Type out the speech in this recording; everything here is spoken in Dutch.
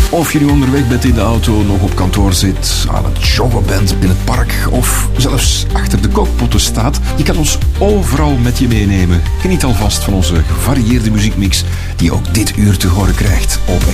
Of je nu onderweg bent in de auto, nog op kantoor zit, aan het joggen bent in het park of zelfs achter de kookpotten staat, je kan ons overal met je meenemen. Geniet alvast van onze gevarieerde muziekmix die je ook dit uur te horen krijgt op